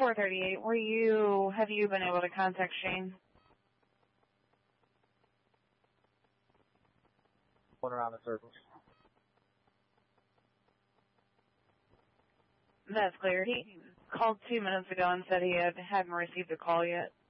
438, have you been able to contact Shane? Going around in circles. That's clear. He called 2 minutes ago and said he hadn't received a call yet.